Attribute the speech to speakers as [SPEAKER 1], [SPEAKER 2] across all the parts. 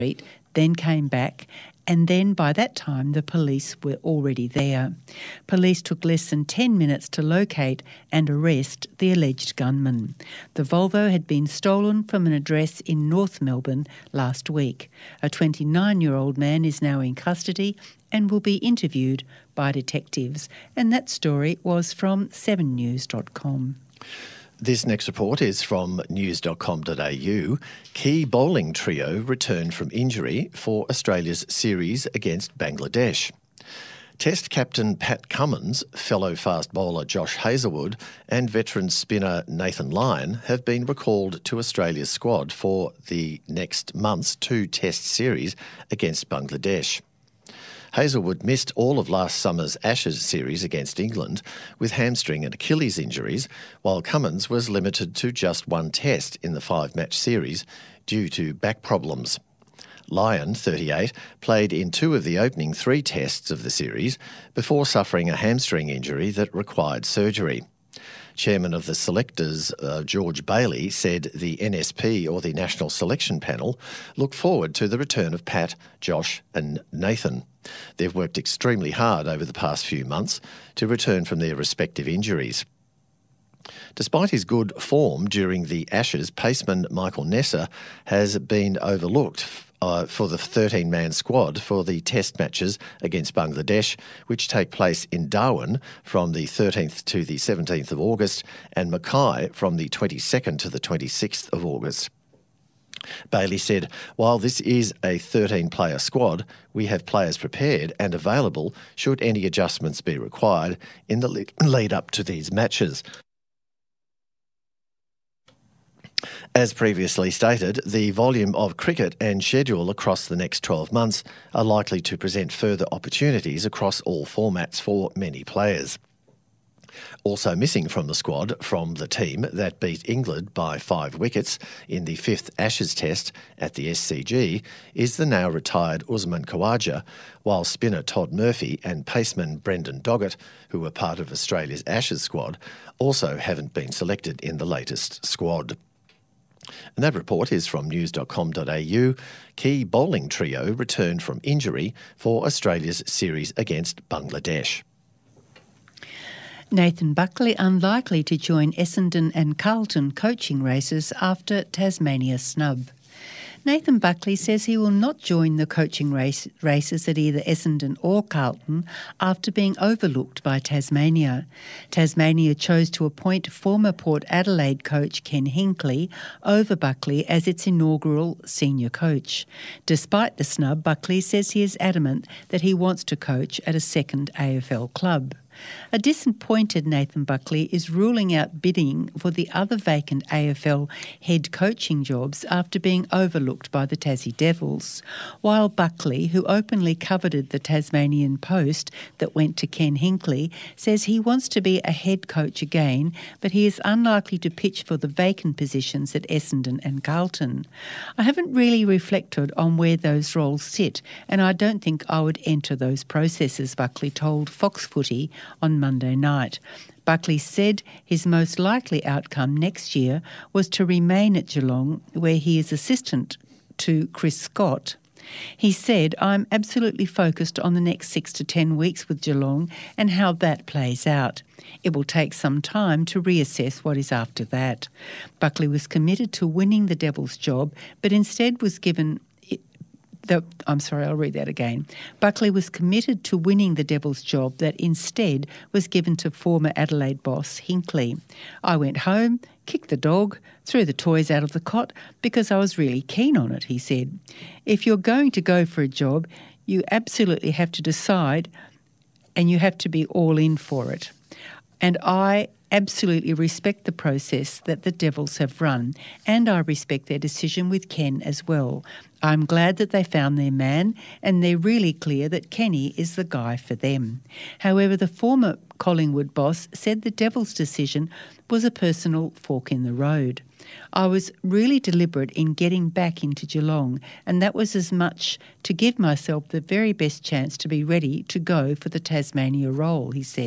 [SPEAKER 1] street, then came back, and then by that time the police were already there. Police took less than 10 minutes to locate and arrest the alleged gunman. The Volvo had been stolen from an address in North Melbourne last week. A 29-year-old man is now in custody and will be interviewed by detectives. And that story was from 7news.com.
[SPEAKER 2] This next report is from news.com.au. Key bowling trio returned from injury for Australia's series against Bangladesh. Test captain Pat Cummins, fellow fast bowler Josh Hazlewood and veteran spinner Nathan Lyon have been recalled to Australia's squad for the next month's 2 Test series against Bangladesh. Hazlewood missed all of last summer's Ashes series against England with hamstring and Achilles injuries, while Cummins was limited to just 1 test in the 5-match series due to back problems. Lyon, 38, played in 2 of the opening 3 tests of the series before suffering a hamstring injury that required surgery. Chairman of the selectors, George Bailey, said the NSP, or the National Selection Panel, look forward to the return of Pat, Josh and Nathan. They've worked extremely hard over the past few months to return from their respective injuries. Despite his good form during the Ashes, paceman Michael Nessa has been overlooked for the 13-man squad for the test matches against Bangladesh, which take place in Darwin from the 13th to the 17th of August and Mackay from the 22nd to the 26th of August. Bailey said, "While this is a 13-player squad, we have players prepared and available should any adjustments be required in the lead up to these matches." As previously stated, the volume of cricket and schedule across the next 12 months are likely to present further opportunities across all formats for many players. Also missing from the squad from the team that beat England by 5 wickets in the 5th Ashes Test at the SCG is the now retired Usman Khawaja, while spinner Todd Murphy and paceman Brendan Doggett, who were part of Australia's Ashes squad, also haven't been selected in the latest squad. And that report is from news.com.au. Key bowling trio returned from injury for Australia's series against Bangladesh.
[SPEAKER 1] Nathan Buckley unlikely to join Essendon and Carlton coaching races after Tasmania snub. Nathan Buckley says he will not join the coaching races at either Essendon or Carlton after being overlooked by Tasmania. Tasmania chose to appoint former Port Adelaide coach Ken Hinkley over Buckley as its inaugural senior coach. Despite the snub, Buckley says he is adamant that he wants to coach at a second AFL club. A disappointed Nathan Buckley is ruling out bidding for the other vacant AFL head coaching jobs after being overlooked by the Tassie Devils, while Buckley, who openly coveted the Tasmanian post that went to Ken Hinkley, says he wants to be a head coach again, but he is unlikely to pitch for the vacant positions at Essendon and Carlton. "I haven't really reflected on where those roles sit, and I don't think I would enter those processes," Buckley told Fox Footy on Monday night. Buckley said his most likely outcome next year was to remain at Geelong, where he is assistant to Chris Scott. He said, "I'm absolutely focused on the next 6 to 10 weeks with Geelong and how that plays out. It will take some time to reassess what is after that." Buckley was committed to winning the Devils job, but instead was given Buckley was committed to winning the Devils job that instead was given to former Adelaide boss Hinkley. "I went home, kicked the dog, threw the toys out of the cot because I was really keen on it," he said. "If you're going to go for a job, you absolutely have to decide and you have to be all in for it. And I absolutely respect the process that the Devils have run, and I respect their decision with Ken as well. I'm glad that they found their man, and they're really clear that Kenny is the guy for them." However, the former Collingwood boss said the Devils' decision was a personal fork in the road. "I was really deliberate in getting back into Geelong, and that was as much to give myself the very best chance to be ready to go for the Tasmania role," he said.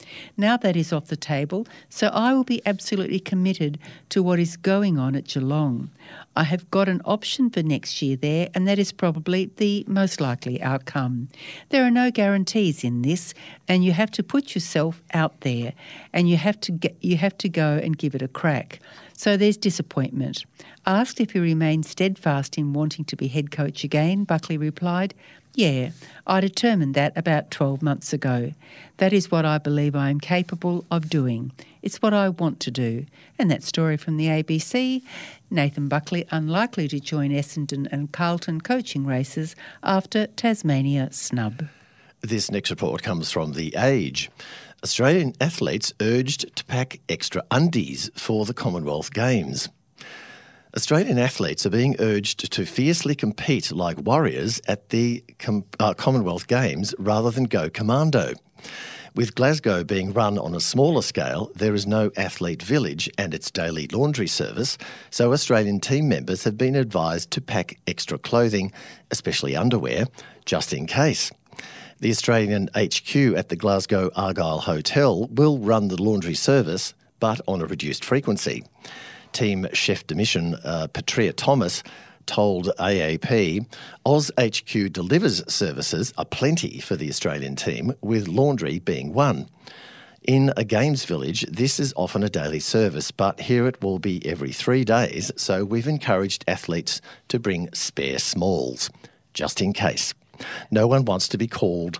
[SPEAKER 1] Now that is off the table, so I will be absolutely committed to what is going on at Geelong. I have got an option for next year there, and that is probably the most likely outcome. There are no guarantees in this, and you have to put yourself out there, and you have to go and give it a crack. So there's disappointment. Asked if he remained steadfast in wanting to be head coach again, Buckley replied, "Yeah, I determined that about 12 months ago. That is what I believe I am capable of doing. It's what I want to do." And that story from the ABC, Nathan Buckley unlikely to join Essendon and Carlton coaching races after Tasmania snub.
[SPEAKER 2] This next report comes from The Age. Australian athletes urged to pack extra undies for the Commonwealth Games. Australian athletes are being urged to fiercely compete like warriors at the Commonwealth Games rather than go commando. With Glasgow being run on a smaller scale, there is no athlete village and its daily laundry service, so Australian team members have been advised to pack extra clothing, especially underwear, just in case. The Australian HQ at the Glasgow Argyle Hotel will run the laundry service, but on a reduced frequency. Team chef de mission Patria Thomas told AAP, Oz HQ delivers services aplenty for the Australian team, with laundry being one. In a games village, this is often a daily service, but here it will be every 3 days, so we've encouraged athletes to bring spare smalls, just in case. No one wants to be caught,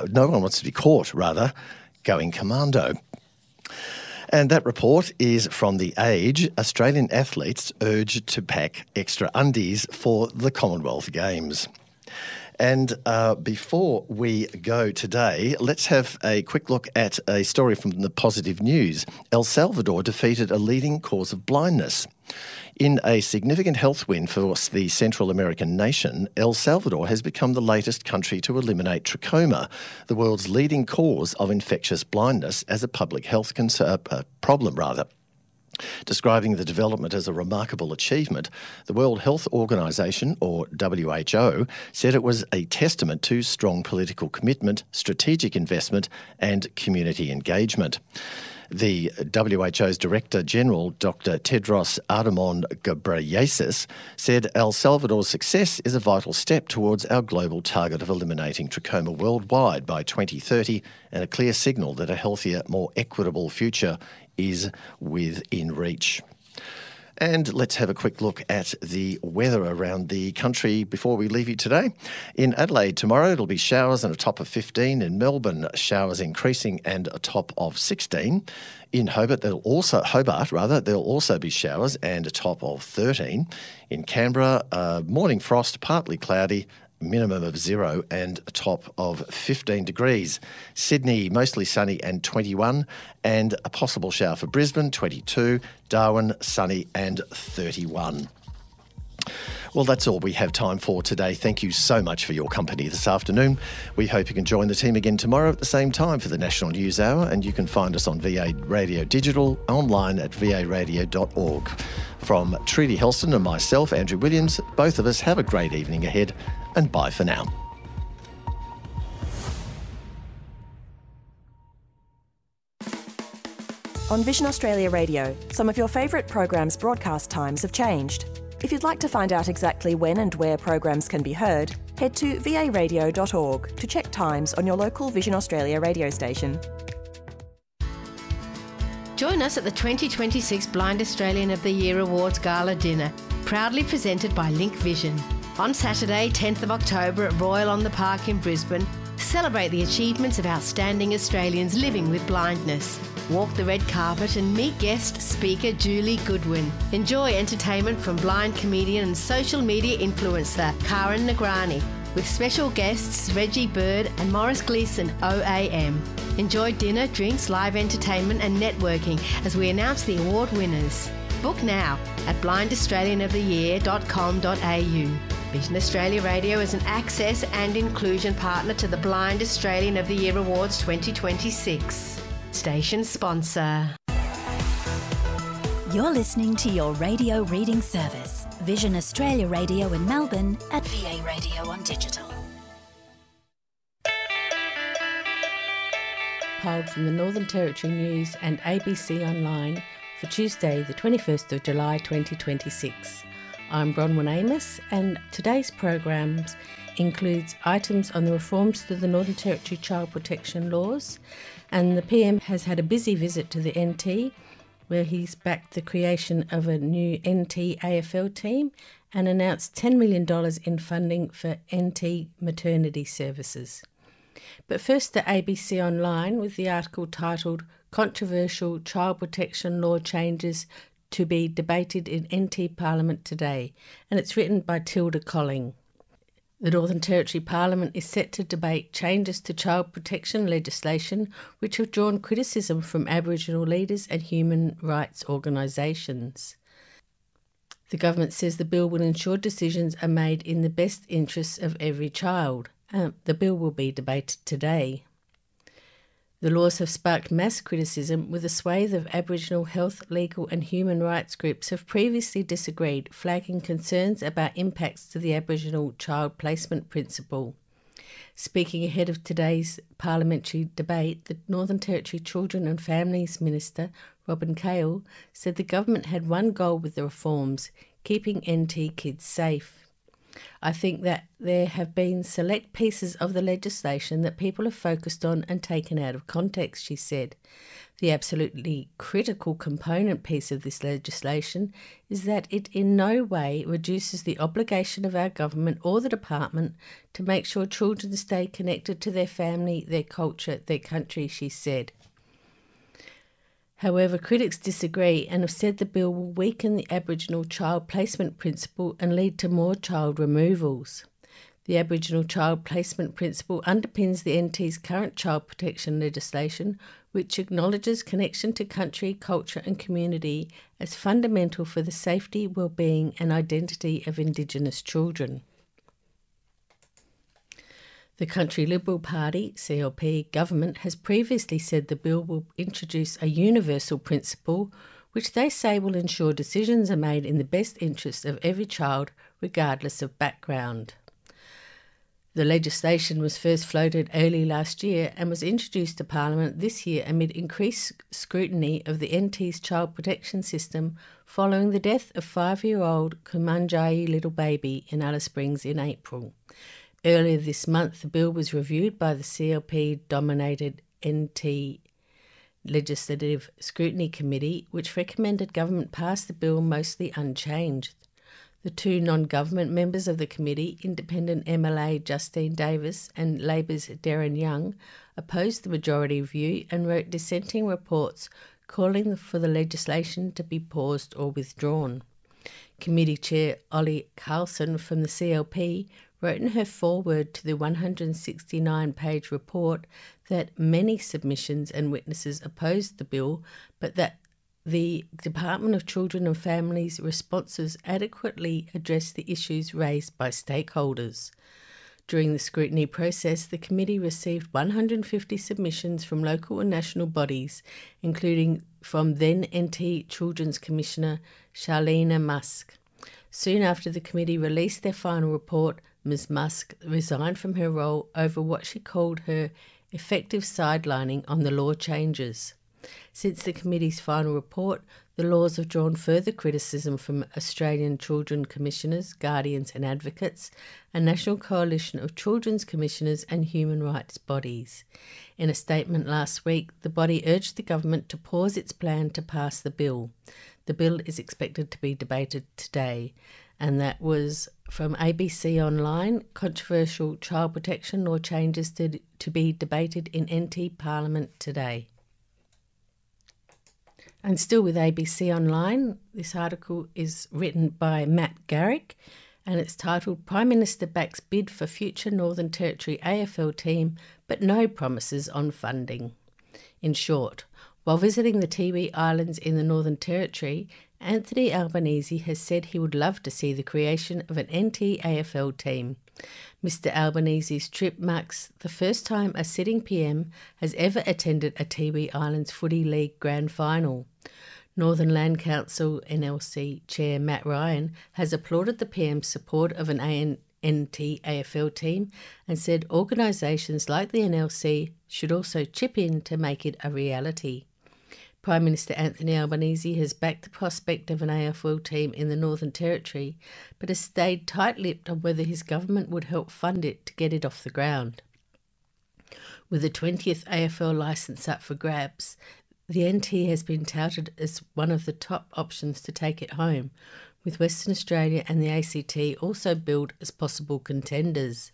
[SPEAKER 2] going commando. And that report is from The Age. Australian athletes urged to pack extra undies for the Commonwealth Games. And before we go today, let's have a quick look at a story from the positive news. El Salvador defeated a leading cause of blindness. In a significant health win for the Central American nation, El Salvador has become the latest country to eliminate trachoma, the world's leading cause of infectious blindness, as a public health problem. Describing the development as a remarkable achievement, the World Health Organization, or WHO, said it was a testament to strong political commitment, strategic investment and community engagement. The WHO's Director General, Dr. Tedros Adhanom Ghebreyesus, said El Salvador's success is a vital step towards our global target of eliminating trachoma worldwide by 2030 and a clear signal that a healthier, more equitable future is within reach. And let's have a quick look at the weather around the country before we leave you today. In Adelaide tomorrow, it'll be showers and a top of 15. In Melbourne, showers increasing and a top of 16. In Hobart, there'll also be showers and a top of 13. In Canberra, morning frost, partly cloudy, minimum of 0 and a top of 15 degrees. Sydney, mostly sunny and 21, and a possible shower for Brisbane, 22. Darwin, sunny and 31. Well, that's all we have time for today. Thank you so much for your company this afternoon. We hope you can join the team again tomorrow at the same time for the National News Hour, and you can find us on VA Radio Digital, online at varadio.org. From Trudy Helston and myself, Andrew Williams, both of us have a great evening ahead, and bye for now.
[SPEAKER 3] On Vision Australia Radio, some of your favourite programs' broadcast times have changed. If you'd like to find out exactly when and where programs can be heard, head to varadio.org to check times on your local Vision Australia radio station.
[SPEAKER 4] Join us at the 2026 Blind Australian of the Year Awards Gala Dinner, proudly presented by Link Vision. On Saturday, 10th of October at Royal on the Park in Brisbane, celebrate the achievements of outstanding Australians living with blindness. Walk the red carpet and meet guest speaker Julie Goodwin. Enjoy entertainment from blind comedian and social media influencer Karen Nagrani, with special guests Reggie Bird and Morris Gleeson OAM. Enjoy dinner, drinks, live entertainment and networking as we announce the award winners. Book now at blindaustralianoftheyear.com.au. Vision Australia Radio is an access and inclusion partner to the Blind Australian of the Year Awards 2026. Station sponsor.
[SPEAKER 5] You're listening to your radio reading service, Vision Australia Radio in Melbourne at VA Radio on Digital.
[SPEAKER 6] compiled from the Northern Territory News and ABC Online for Tuesday, the 21st of July 2026. I'm Bronwyn Amos, and today's programs includes items on the reforms to the Northern Territory Child Protection Laws, and the PM has had a busy visit to the NT, where he's backed the creation of a new NT AFL team and announced $10 million in funding for NT maternity services. But first to ABC Online with the article titled Controversial Child Protection Law Changes to be Debated in NT Parliament Today, and it's written by Tilda Colling. The Northern Territory Parliament is set to debate changes to child protection legislation which have drawn criticism from Aboriginal leaders and human rights organisations. The government says the bill will ensure decisions are made in the best interests of every child. The bill will be debated today. The laws have sparked mass criticism, with a swathe of Aboriginal health, legal and human rights groups have previously disagreed, flagging concerns about impacts to the Aboriginal child placement principle. Speaking ahead of today's parliamentary debate, the Northern Territory Children and Families Minister, Robin Cale, said the government had one goal with the reforms: keeping NT kids safe. I think that there have been select pieces of the legislation that people have focused on and taken out of context, she said. The absolutely critical component piece of this legislation is that it in no way reduces the obligation of our government or the department to make sure children stay connected to their family, their culture, their country, she said. However, critics disagree and have said the bill will weaken the Aboriginal child placement principle and lead to more child removals. The Aboriginal child placement principle underpins the NT's current child protection legislation, which acknowledges connection to country, culture and community as fundamental for the safety, well-being and identity of Indigenous children. The Country Liberal Party, CLP, government has previously said the bill will introduce a universal principle which they say will ensure decisions are made in the best interests of every child, regardless of background. The legislation was first floated early last year and was introduced to Parliament this year amid increased scrutiny of the NT's child protection system following the death of 5-year-old Kumanjayi little baby in Alice Springs in April. Earlier this month, the bill was reviewed by the CLP-dominated NT Legislative Scrutiny Committee, which recommended government pass the bill mostly unchanged. The two non-government members of the committee, Independent MLA Justine Davis and Labor's Darren Young, opposed the majority view and wrote dissenting reports calling for the legislation to be paused or withdrawn. Committee Chair Ollie Carlson from the CLP wrote in her foreword to the 169-page report that many submissions and witnesses opposed the bill, but that the Department of Children and Families' responses adequately addressed the issues raised by stakeholders. During the scrutiny process, the committee received 150 submissions from local and national bodies, including from then NT Children's Commissioner Charlene Musk. Soon after the committee released their final report, Ms Musk resigned from her role over what she called her effective sidelining on the law changes. Since the committee's final report, the laws have drawn further criticism from Australian Children Commissioners, Guardians and Advocates, a national coalition of children's commissioners and human rights bodies. In a statement last week, the body urged the government to pause its plan to pass the bill. The bill is expected to be debated today. And that was from ABC Online, Controversial Child Protection Law Changes to be debated in NT Parliament today. And still with ABC Online, this article is written by Matt Garrick and it's titled Prime Minister backs bid for future Northern Territory AFL team but no promises on funding. In short, while visiting the Tiwi Islands in the Northern Territory, Anthony Albanese has said he would love to see the creation of an NT AFL team. Mr Albanese's trip marks the first time a sitting PM has ever attended a Tiwi Islands Footy League Grand Final. Northern Land Council NLC Chair Matt Ryan has applauded the PM's support of an NT AFL team and said organisations like the NLC should also chip in to make it a reality. Prime Minister Anthony Albanese has backed the prospect of an AFL team in the Northern Territory, but has stayed tight-lipped on whether his government would help fund it to get it off the ground. With the 20th AFL licence up for grabs, the NT has been touted as one of the top options to take it home, with Western Australia and the ACT also billed as possible contenders.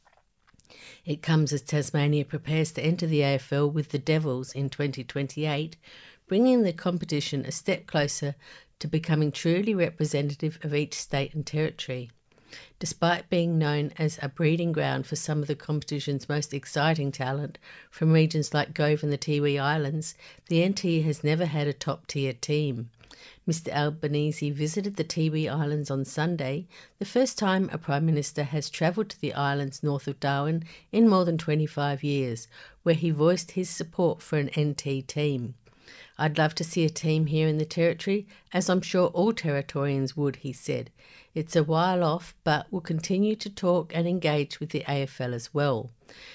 [SPEAKER 6] It comes as Tasmania prepares to enter the AFL with the Devils in 2028, bringing the competition a step closer to becoming truly representative of each state and territory. Despite being known as a breeding ground for some of the competition's most exciting talent from regions like Gove and the Tiwi Islands, the NT has never had a top-tier team. Mr Albanese visited the Tiwi Islands on Sunday, the first time a Prime Minister has travelled to the islands north of Darwin in more than 25 years, where he voiced his support for an NT team. "I'd love to see a team here in the Territory, as I'm sure all Territorians would," he said. "It's a while off, but we'll continue to talk and engage with the AFL as well."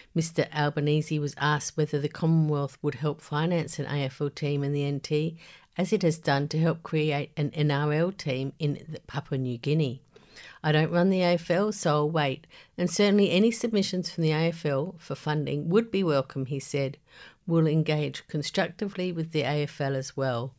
[SPEAKER 6] Mr Albanese was asked whether the Commonwealth would help finance an AFL team in the NT, as it has done to help create an NRL team in Papua New Guinea. "I don't run the AFL, so I'll wait, and certainly any submissions from the AFL for funding would be welcome," he said. "We'll engage constructively with the AFL as well."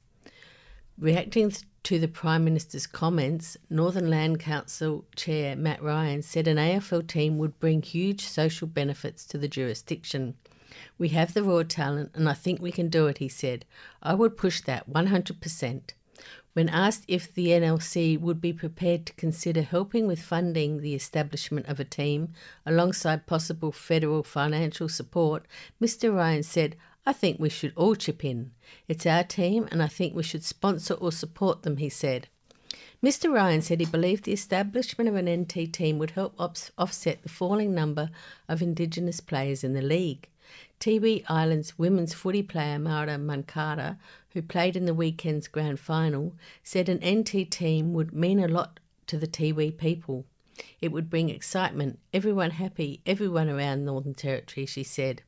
[SPEAKER 6] Reacting to the Prime Minister's comments, Northern Land Council Chair Matt Ryan said an AFL team would bring huge social benefits to the jurisdiction. "We have the raw talent and I think we can do it," he said. "I would push that 100%. When asked if the NLC would be prepared to consider helping with funding the establishment of a team alongside possible federal financial support, Mr Ryan said, "I think we should all chip in. It's our team and I think we should sponsor or support them," he said. Mr Ryan said he believed the establishment of an NT team would help offset the falling number of Indigenous players in the league. Tiwi Islands women's footy player Mara Mankara, who played in the weekend's grand final, said an NT team would mean a lot to the Tiwi people. "It would bring excitement, everyone happy, everyone around Northern Territory," she said.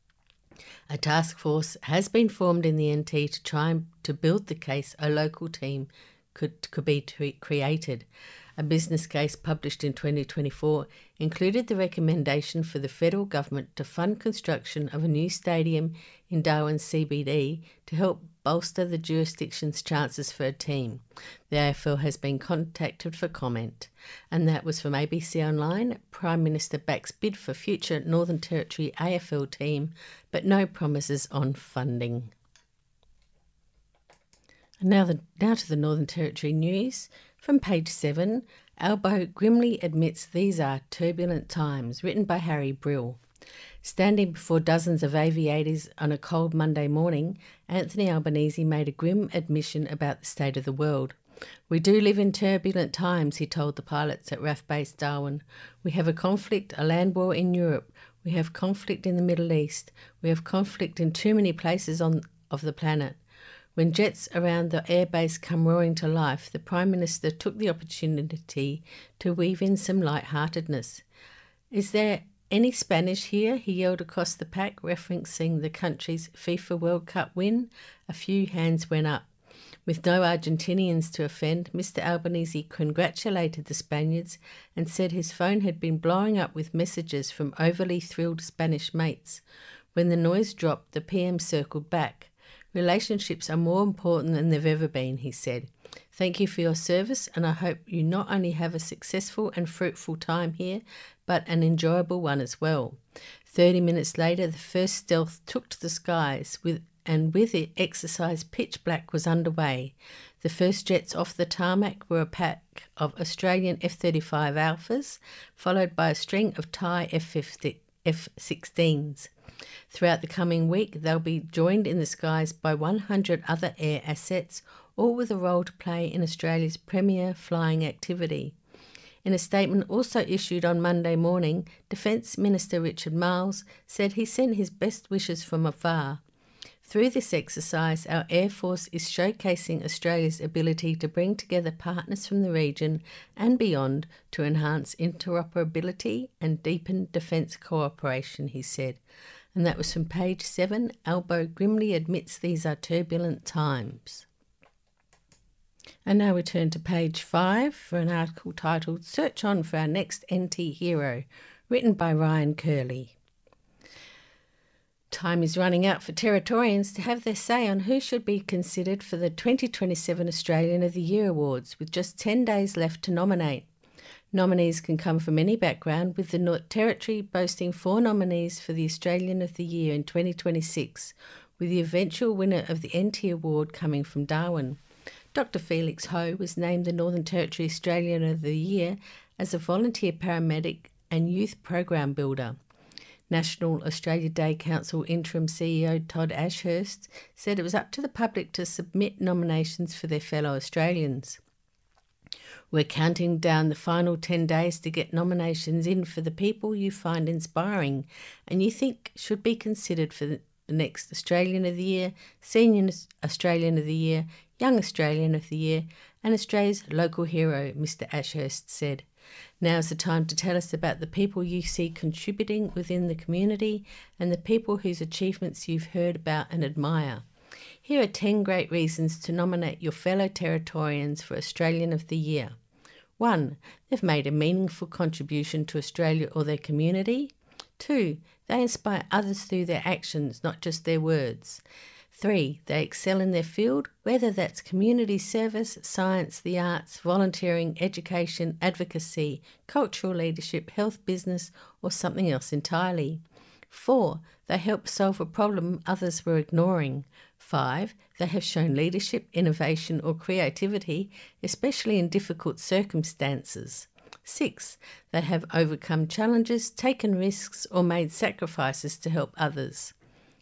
[SPEAKER 6] A task force has been formed in the NT to try to build the case a local team could be created. A business case published in 2024 included the recommendation for the federal government to fund construction of a new stadium in Darwin's CBD to help bolster the jurisdiction's chances for a team. The AFL has been contacted for comment. And that was from ABC Online. Prime Minister backs bid for future Northern Territory AFL team, but no promises on funding. And now to the Northern Territory news. From page 7, Albo grimly admits these are turbulent times, written by Harry Brill. Standing before dozens of aviators on a cold Monday morning, Anthony Albanese made a grim admission about the state of the world. "We do live in turbulent times," he told the pilots at RAF Base Darwin. "We have a conflict, a land war in Europe. We have conflict in the Middle East. We have conflict in too many places of the planet. When jets around the airbase come roaring to life, the Prime Minister took the opportunity to weave in some light-heartedness. 'Is there any Spanish here?' he yelled across the pack, referencing the country's FIFA World Cup win. A few hands went up. With no Argentinians to offend, Mr Albanese congratulated the Spaniards and said his phone had been blowing up with messages from overly thrilled Spanish mates. When the noise dropped, the PM circled back. "Relationships are more important than they've ever been," he said. "Thank you for your service, and I hope you not only have a successful and fruitful time here, but an enjoyable one as well." 30 minutes later, the first stealth took to the skies, with it, exercise pitch black was underway. The first jets off the tarmac were a pack of Australian F-35 Alphas, followed by a string of Thai F-16s. Throughout the coming week, they'll be joined in the skies by 100 other air assets, all with a role to play in Australia's premier flying activity. In a statement also issued on Monday morning, Defence Minister Richard Marles said he sent his best wishes from afar. Through this exercise, our Air Force is showcasing Australia's ability to bring together partners from the region and beyond to enhance interoperability and deepen defence cooperation, he said. And that was from page 7. Albo grimly admits these are turbulent times. And now we turn to page 5 for an article titled Search On for Our Next NT Hero, written by Ryan Curley. Time is running out for Territorians to have their say on who should be considered for the 2027 Australian of the Year Awards, with just 10 days left to nominate. Nominees can come from any background, with the North Territory boasting 4 nominees for the Australian of the Year in 2026, with the eventual winner of the NT Award coming from Darwin. Dr. Felix Ho was named the Northern Territory Australian of the Year as a volunteer paramedic and youth program builder. National Australia Day Council Interim CEO Todd Ashurst said it was up to the public to submit nominations for their fellow Australians. We're counting down the final 10 days to get nominations in for the people you find inspiring and you think should be considered for the next Australian of the Year, Senior Australian of the Year, Young Australian of the Year and Australia's local hero, Mr. Ashurst said. Now's the time to tell us about the people you see contributing within the community and the people whose achievements you've heard about and admire. Here are 10 great reasons to nominate your fellow Territorians for Australian of the Year. 1. They've made a meaningful contribution to Australia or their community. 2. They inspire others through their actions, not just their words. 3. They excel in their field, whether that's community service, science, the arts, volunteering, education, advocacy, cultural leadership, health, business, or something else entirely. 4. They help solve a problem others were ignoring. 5. They have shown leadership, innovation, or creativity, especially in difficult circumstances. 6. They have overcome challenges, taken risks, or made sacrifices to help others.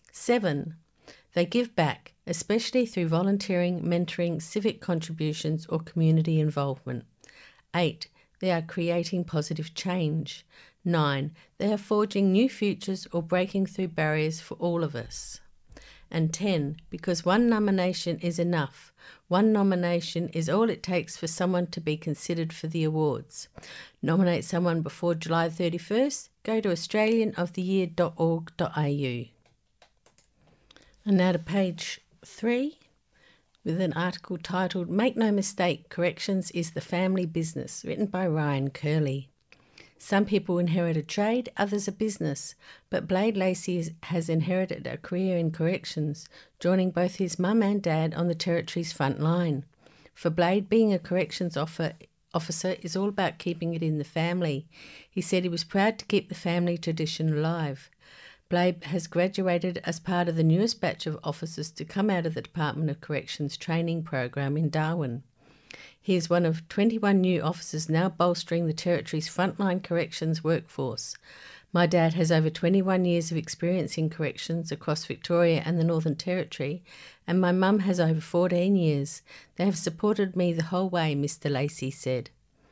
[SPEAKER 6] 7. They give back, especially through volunteering, mentoring, civic contributions or community involvement. 8. They are creating positive change. 9. They are forging new futures or breaking through barriers for all of us. And 10. Because one nomination is enough. One nomination is all it takes for someone to be considered for the awards. Nominate someone before July 31st. Go to australianoftheyear.org.au. And now to page 3 with an article titled Make No Mistake, Corrections is the Family Business, written by Ryan Curley. Some people inherit a trade, others a business, but Blade Lacey has inherited a career in corrections, joining both his mum and dad on the Territory's front line. For Blade, being a corrections officer is all about keeping it in the family. He said he was proud to keep the family tradition alive. Blade has graduated as part of the newest batch of officers to come out of the Department of Corrections training program in Darwin. He is one of 21 new officers now bolstering the Territory's frontline corrections workforce. My dad has over 21 years of experience in corrections across Victoria and the Northern Territory, and my mum has over 14 years. They have supported me the whole way, Mr. Lacey said.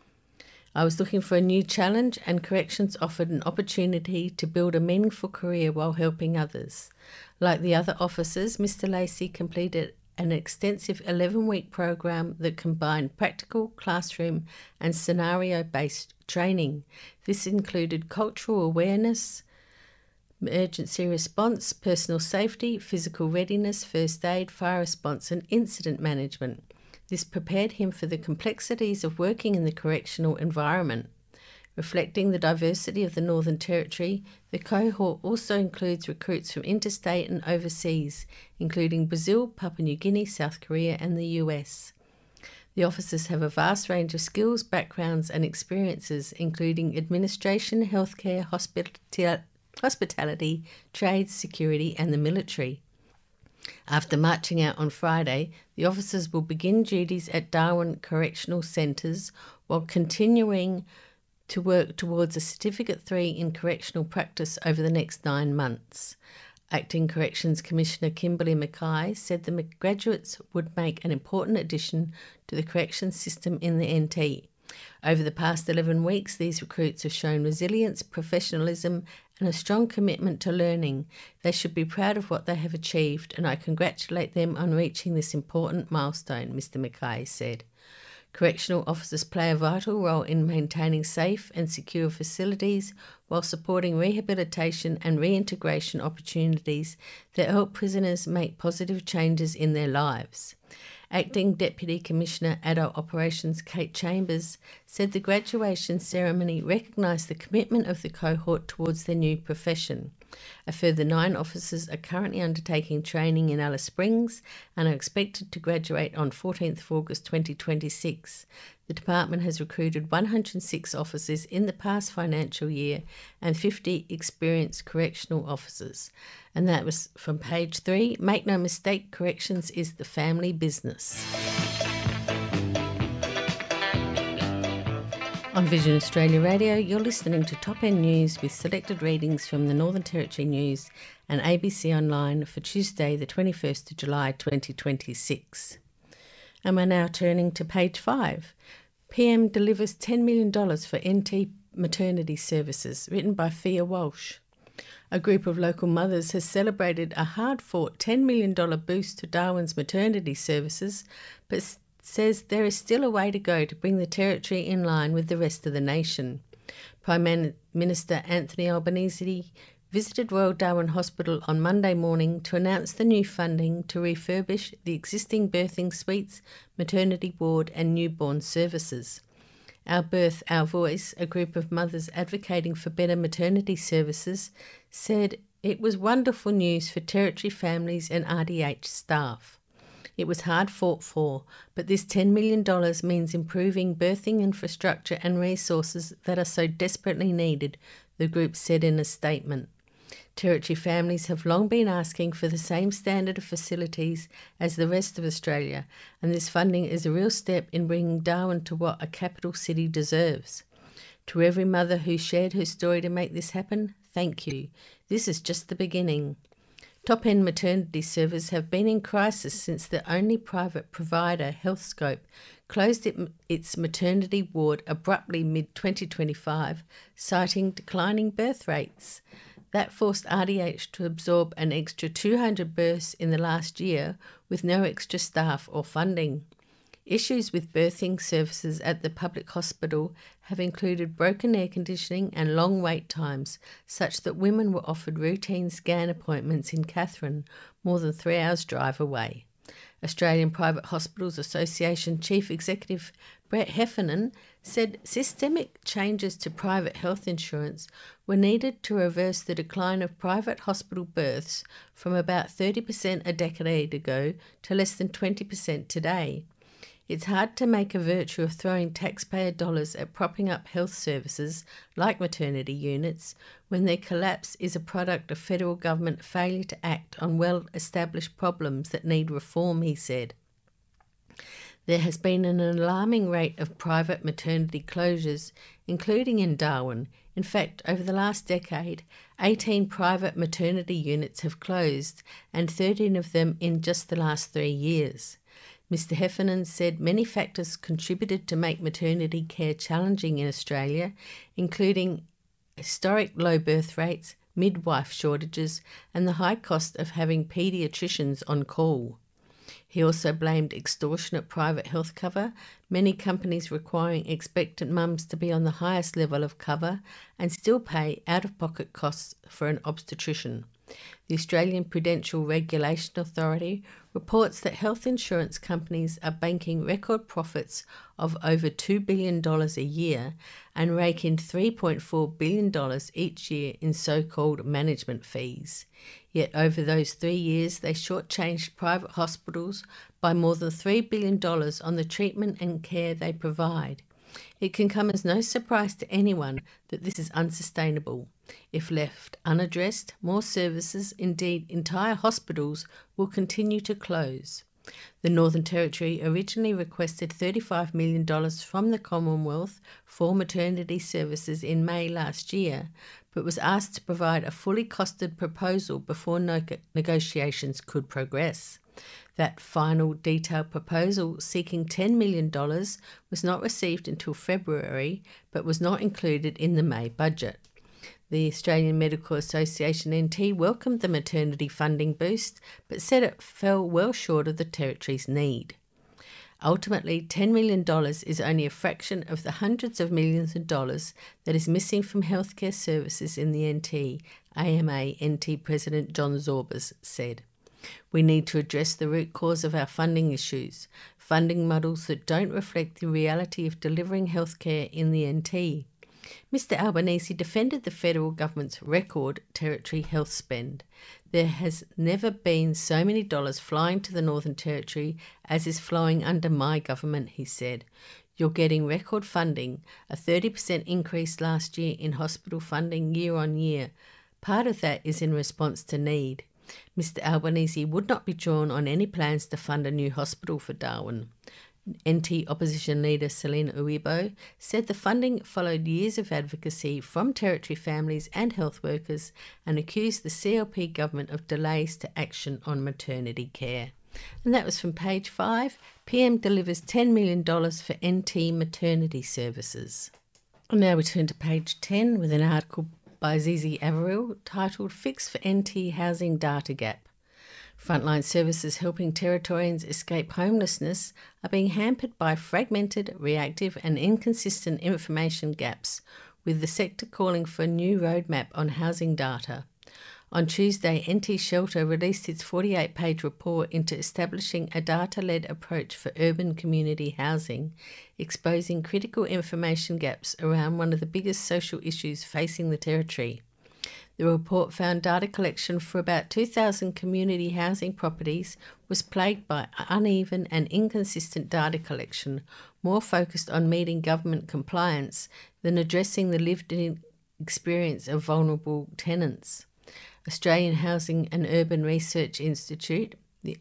[SPEAKER 6] I was looking for a new challenge, and corrections offered an opportunity to build a meaningful career while helping others. Like the other officers, Mr. Lacey completed an extensive 11-week program that combined practical, classroom and scenario-based training. This included cultural awareness, emergency response, personal safety, physical readiness, first aid, fire response and incident management. This prepared him for the complexities of working in the correctional environment. Reflecting the diversity of the Northern Territory, the cohort also includes recruits from interstate and overseas, including Brazil, Papua New Guinea, South Korea and the US. The officers have a vast range of skills, backgrounds and experiences, including administration, healthcare, hospitality, trades, security and the military. After marching out on Friday, the officers will begin duties at Darwin Correctional Centres while continuing to work towards a Certificate 3 in Correctional Practice over the next 9 months. Acting Corrections Commissioner Kimberly Mackay said the graduates would make an important addition to the corrections system in the NT. Over the past 11 weeks, these recruits have shown resilience, professionalism, and a strong commitment to learning. They should be proud of what they have achieved, and I congratulate them on reaching this important milestone, Mr Mackay said. Correctional officers play a vital role in maintaining safe and secure facilities while supporting rehabilitation and reintegration opportunities that help prisoners make positive changes in their lives. Acting Deputy Commissioner Adult Operations Kate Chambers said the graduation ceremony recognised the commitment of the cohort towards their new profession. A further 9 officers are currently undertaking training in Alice Springs and are expected to graduate on 14th of August 2026. The department has recruited 106 officers in the past financial year and 50 experienced correctional officers. And that was from page 3. Make no mistake, corrections is the family business. On Vision Australia Radio, you're listening to Top End News with selected readings from the Northern Territory News and ABC Online for Tuesday, the 21st of July 2026. And we're now turning to page 5. PM delivers $10 million for NT maternity services, written by Fia Walsh. A group of local mothers has celebrated a hard-fought $10 million boost to Darwin's maternity services, but says there is still a way to go to bring the territory in line with the rest of the nation. Prime Minister Anthony Albanese visited Royal Darwin Hospital on Monday morning to announce the new funding to refurbish the existing birthing suites, maternity ward and newborn services. Our Birth, Our Voice, a group of mothers advocating for better maternity services, said it was wonderful news for territory families and RDH staff. It was hard fought for, but this $10 million means improving birthing infrastructure and resources that are so desperately needed, the group said in a statement. Territory families have long been asking for the same standard of facilities as the rest of Australia, and this funding is a real step in bringing Darwin to what a capital city deserves. To every mother who shared her story to make this happen, thank you. This is just the beginning. Top-end maternity services have been in crisis since the only private provider, Healthscope, closed its maternity ward abruptly mid-2025, citing declining birth rates. That forced RDH to absorb an extra 200 births in the last year with no extra staff or funding. Issues with birthing services at the public hospital have included broken air conditioning and long wait times, such that women were offered routine scan appointments in Katherine, more than 3 hours' drive away. Australian Private Hospitals Association Chief Executive Brett Heffernan said systemic changes to private health insurance were needed to reverse the decline of private hospital births from about 30% a decade ago to less than 20% today. It's hard to make a virtue of throwing taxpayer dollars at propping up health services like maternity units when their collapse is a product of federal government failure to act on well-established problems that need reform, he said. There has been an alarming rate of private maternity closures, including in Darwin. In fact, over the last decade, 18 private maternity units have closed, and 13 of them in just the last 3 years. Mr Heffernan said many factors contributed to make maternity care challenging in Australia, including historic low birth rates, midwife shortages, and the high cost of having paediatricians on call. He also blamed extortionate private health cover, many companies requiring expectant mums to be on the highest level of cover and still pay out-of-pocket costs for an obstetrician. The Australian Prudential Regulation Authority reports that health insurance companies are banking record profits of over $2 billion a year and rake in $3.4 billion each year in so-called management fees. Yet over those 3 years, they shortchanged private hospitals by more than $3 billion on the treatment and care they provide. It can come as no surprise to anyone that this is unsustainable. If left unaddressed, more services, indeed entire hospitals, will continue to close. The Northern Territory originally requested $35 million from the Commonwealth for maternity services in May last year, but was asked to provide a fully costed proposal before negotiations could progress. That final detailed proposal seeking $10 million was not received until February, but was not included in the May budget. The Australian Medical Association NT welcomed the maternity funding boost, but said it fell well short of the Territory's need. Ultimately, $10 million is only a fraction of the hundreds of millions of dollars that is missing from healthcare services in the NT, AMA NT President John Zorbas said. We need to address the root cause of our funding issues, funding models that don't reflect the reality of delivering healthcare in the NT. Mr Albanese defended the federal government's record Territory health spend. There has never been so many dollars flying to the Northern Territory as is flowing under my government, he said. You're getting record funding, a 30% increase last year in hospital funding year on year. Part of that is in response to need. Mr Albanese would not be drawn on any plans to fund a new hospital for Darwin. NT opposition leader Selina Uibo said the funding followed years of advocacy from Territory families and health workers and accused the CLP government of delays to action on maternity care. And that was from page 5. PM delivers $10 million for NT maternity services. And now we turn to page 10 with an article by Zizi Averill titled Fix for NT Housing Data Gap. Frontline services helping Territorians escape homelessness are being hampered by fragmented, reactive and inconsistent information gaps, with the sector calling for a new roadmap on housing data. On Tuesday, NT Shelter released its 48-page report into establishing a data-led approach for urban community housing, exposing critical information gaps around one of the biggest social issues facing the Territory. The report found data collection for about 2,000 community housing properties was plagued by uneven and inconsistent data collection, more focused on meeting government compliance than addressing the lived-in experience of vulnerable tenants. Australian Housing and Urban Research Institute, the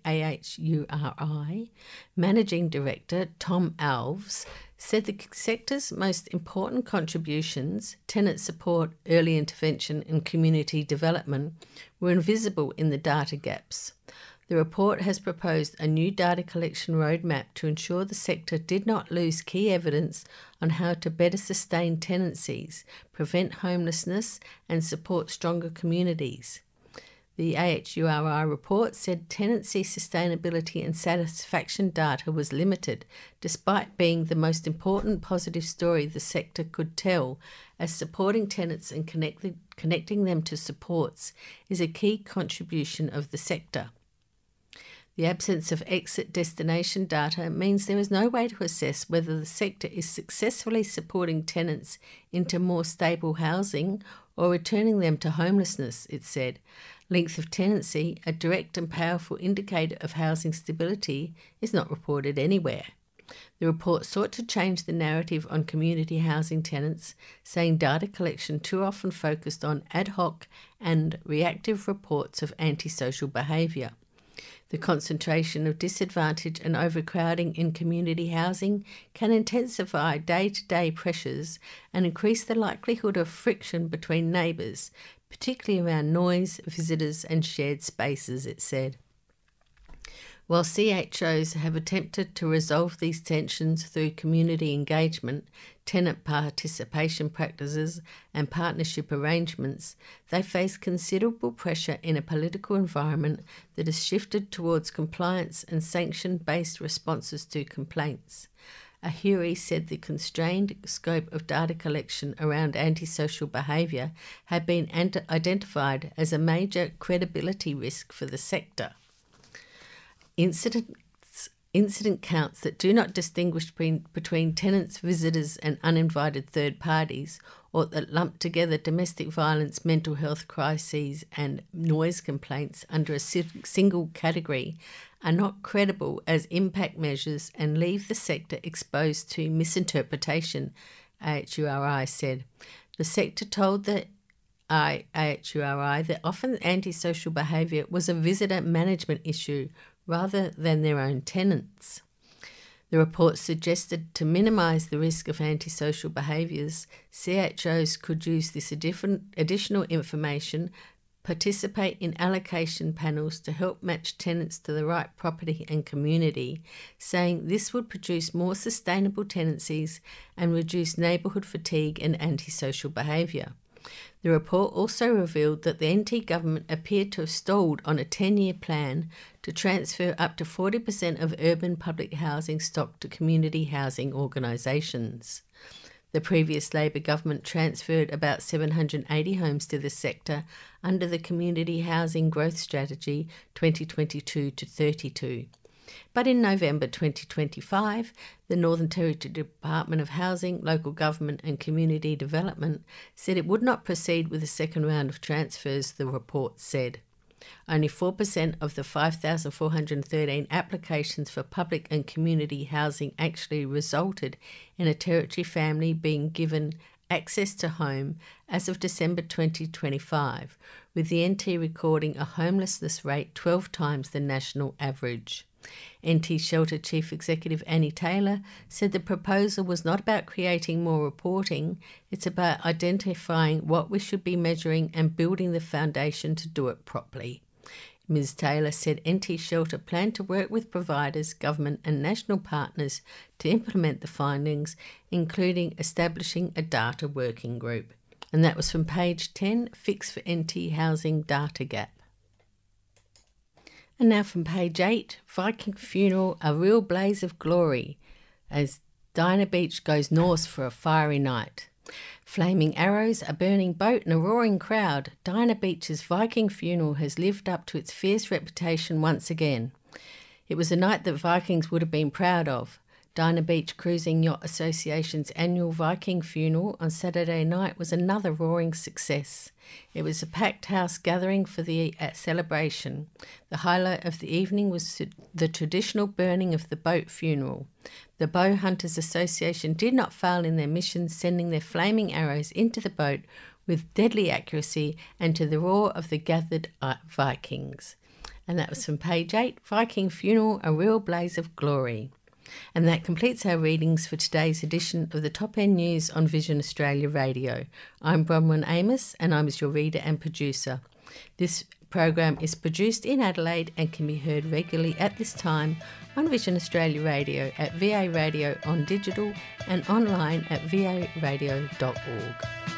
[SPEAKER 6] AHURI, Managing Director Tom Alves, said the sector's most important contributions, tenant support, early intervention and community development, were invisible in the data gaps. The report has proposed a new data collection roadmap to ensure the sector did not lose key evidence on how to better sustain tenancies, prevent homelessness and support stronger communities. The AHURI report said tenancy sustainability and satisfaction data was limited, despite being the most important positive story the sector could tell, as supporting tenants and connecting them to supports is a key contribution of the sector. The absence of exit destination data means there is no way to assess whether the sector is successfully supporting tenants into more stable housing or returning them to homelessness, it said. Length of tenancy, a direct and powerful indicator of housing stability, is not reported anywhere. The report sought to change the narrative on community housing tenants, saying data collection too often focused on ad hoc and reactive reports of antisocial behaviour. The concentration of disadvantage and overcrowding in community housing can intensify day-to-day pressures and increase the likelihood of friction between neighbours, particularly around noise, visitors and shared spaces, it said. While CHOs have attempted to resolve these tensions through community engagement, tenant participation practices and partnership arrangements, they face considerable pressure in a political environment that has shifted towards compliance and sanction-based responses to complaints. Ahuri said the constrained scope of data collection around antisocial behaviour had been identified as a major credibility risk for the sector. Incident counts that do not distinguish between tenants, visitors and uninvited third parties, or that lump together domestic violence, mental health crises and noise complaints under a single category, are not credible as impact measures and leave the sector exposed to misinterpretation, AHURI said. The sector told the AHURI that often antisocial behaviour was a visitor management issue rather than their own tenants. The report suggested to minimise the risk of antisocial behaviours, CHOs could use this additional information participate in allocation panels to help match tenants to the right property and community, saying this would produce more sustainable tenancies and reduce neighbourhood fatigue and antisocial behaviour. The report also revealed that the NT government appeared to have stalled on a 10-year plan to transfer up to 40% of urban public housing stock to community housing organisations. The previous Labor government transferred about 780 homes to the sector under the Community Housing Growth Strategy 2022 to 32. But in November 2025, the Northern Territory Department of Housing, Local Government and Community Development said it would not proceed with a second round of transfers, the report said. Only 4% of the 5,413 applications for public and community housing actually resulted in a Territory family being given access to home as of December 2025, with the NT recording a homelessness rate 12 times the national average. NT Shelter Chief Executive Annie Taylor said the proposal was not about creating more reporting, it's about identifying what we should be measuring and building the foundation to do it properly. Ms Taylor said NT Shelter planned to work with providers, government and national partners to implement the findings, including establishing a data working group. And that was from page 10, Fix for NT Housing Data Gap. And now from page 8, Viking Funeral, a real blaze of glory, as Dinah Beach goes north for a fiery night. Flaming arrows, a burning boat and a roaring crowd, Dinah Beach's Viking Funeral has lived up to its fierce reputation once again. It was a night that Vikings would have been proud of. Dinah Beach Cruising Yacht Association's annual Viking Funeral on Saturday night was another roaring success. It was a packed house gathering for the celebration. The highlight of the evening was the traditional burning of the boat funeral. The Bow Hunters Association did not fail in their mission, sending their flaming arrows into the boat with deadly accuracy and to the roar of the gathered Vikings. And that was from page 8, Viking Funeral, a real blaze of glory. And that completes our readings for today's edition of the Top End News on Vision Australia Radio. I'm Bronwyn Amos and I'm your reader and producer. This program is produced in Adelaide and can be heard regularly at this time on Vision Australia Radio, at VA Radio on digital and online at varadio.org.